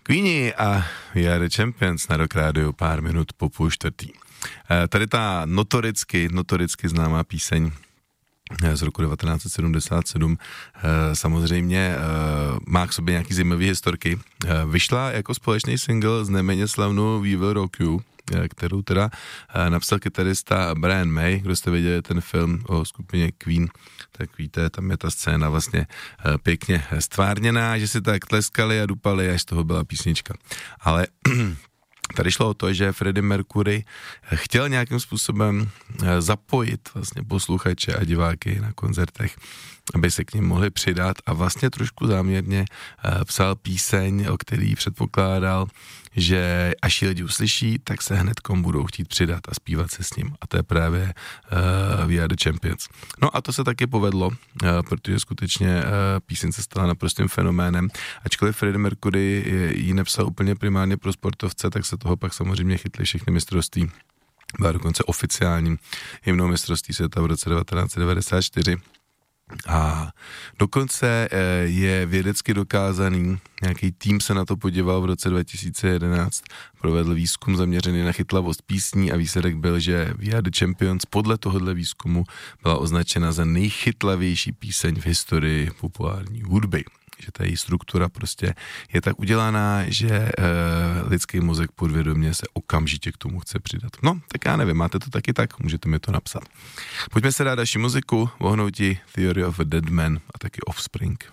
Queenie a We Are The Champions na Rock Radio pár minut po 3:30. Tady ta notoricky známá píseň z roku 1977 samozřejmě má k sobě nějaký zajímavý historky. Vyšla jako společný single z neméně slavnou We Will Rock You, kterou teda napsal kytarista Brian May. Kdo jste viděli ten film o skupině Queen, tak víte, tam je ta scéna vlastně pěkně stvárněná, že si tak tleskali a dupali, až z toho byla písnička. Ale tady šlo o to, že Freddie Mercury chtěl nějakým způsobem zapojit vlastně posluchače a diváky na koncertech, aby se k nim mohli přidat, a vlastně trošku záměrně psal píseň, o který předpokládal, že až ji lidi uslyší, tak se hnedkom budou chtít přidat a zpívat se s ním. A to je právě We Are The Champions. No a to se taky povedlo, protože skutečně píseň se stala naprostým fenoménem. Ačkoliv Freddie Mercury ji nepsal úplně primárně pro sportovce, tak se toho pak samozřejmě chytli všechny mistrovství. Byla dokonce oficiálním hymnou mistrovství světa v roce 1994. A dokonce je vědecky dokázaný, nějaký tým se na to podíval v roce 2011, provedl výzkum zaměřený na chytlavost písní a výsledek byl, že We Are The Champions podle tohohle výzkumu byla označena za nejchytlavější píseň v historii populární hudby. Že ta její struktura prostě je tak udělaná, že lidský mozek podvědomě se okamžitě k tomu chce přidat. No, tak já nevím, máte to taky tak, můžete mi to napsat. Pojďme se dát další muziku, vohnouti Theory of a Dead Man a taky Offspring.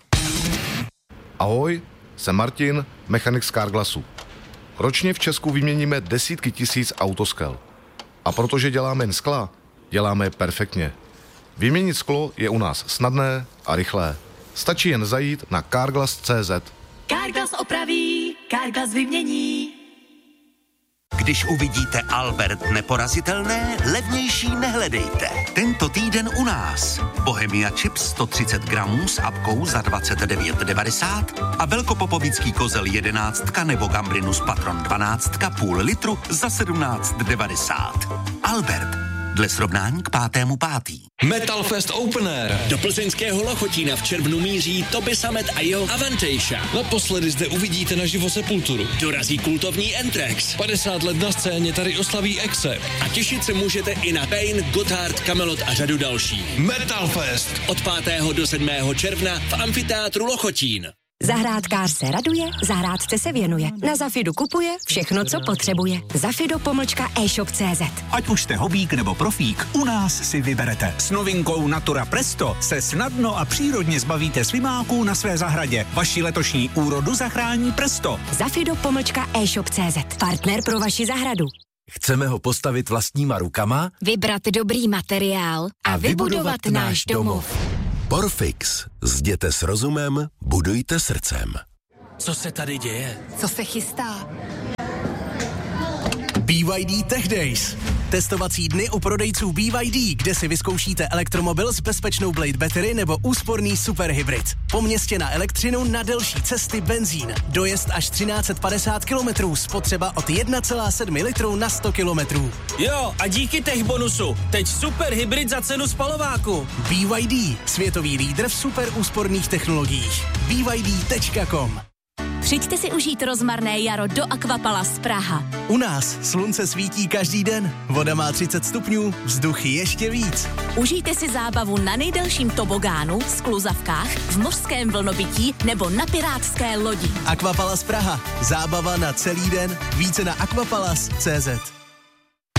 Ahoj, jsem Martin, mechanik z Carglassu. Ročně v Česku vyměníme desítky tisíc autoskel. A protože děláme jen skla, děláme je perfektně. Vyměnit sklo je u nás snadné a rychlé. Stačí jen zajít na carglass.cz. Carglass opraví, Carglass vymění. Když uvidíte Albert neporazitelné, levnější nehledejte. Tento týden u nás. Bohemia Chips 130 gramů s apkou za 29,90 a velkopopovický kozel 11 nebo Gambrinus Patron 12 půl litru za 17,90. Albert. Dle srovnání k 5.5. Metal Fest Open Air. Do plzeňského Lochotína v červnu míří Toby Samet a jeho Avantejša. Naposledy zde uvidíte naživo Sepulturu. Dorazí kultovní Anthrax. 50 let na scéně tady oslaví Exe. A těšit se můžete i na Pain, Gotthard, Kamelot a řadu dalších. Metal Fest. Od 5. do 7. června v amfiteátru Lochotín. Zahrádkář se raduje, zahrádce se věnuje. Na Zafidu kupuje všechno, co potřebuje. Zafido-e-shop.cz. Ať už jste hobík nebo profík, u nás si vyberete. S novinkou Natura Presto se snadno a přírodně zbavíte slimáků na své zahradě. Vaši letošní úrodu zachrání Presto. Zafido-e-shop.cz. Partner pro vaši zahradu. Chceme ho postavit vlastníma rukama, Vybrat dobrý materiál a vybudovat náš domov. Porfix. Zděte s rozumem, budujte srdcem. Co se tady děje? Co se chystá? BYD Tech Days. Testovací dny u prodejců BYD, kde si vyzkoušíte elektromobil s bezpečnou Blade Battery nebo úsporný superhybrid. Po městě na elektřinu, na delší cesty benzín. Dojezd až 1350 km, spotřeba od 1,7 litru na 100 km. Jo, a díky Tech bonusu. Teď superhybrid za cenu spalováku. BYD, světový lídr v super úsporných technologiích. BYD.com. Přijďte si užít rozmarné jaro do Aquapalace Praha. U nás slunce svítí každý den, voda má 30 stupňů, vzduch ještě víc. Užijte si zábavu na nejdelším tobogánu, skluzavkách, v mořském vlnobytí nebo na pirátské lodi. Aquapalace Praha. Zábava na celý den. Více na aquapalace.cz.